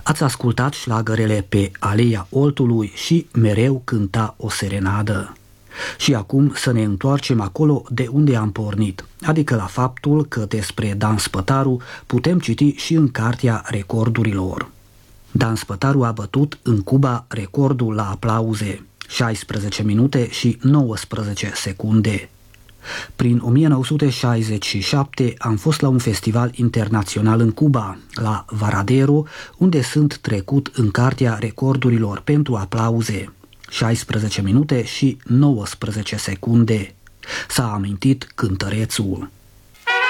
Ați ascultat șlagărele Pe Aleia Oltului și Mereu cânta o serenadă. Și acum să ne întoarcem acolo de unde am pornit, adică la faptul că despre Dan Spătaru putem citi și în Cartea Recordurilor. Dan Spătaru a bătut în Cuba recordul la aplauze, 16 minute și 19 secunde. Prin 1967 am fost la un festival internațional în Cuba, la Varadero, unde sunt trecut în Cartea Recordurilor pentru aplauze, 16 minute și 19 secunde. S-a amintit cântărețul.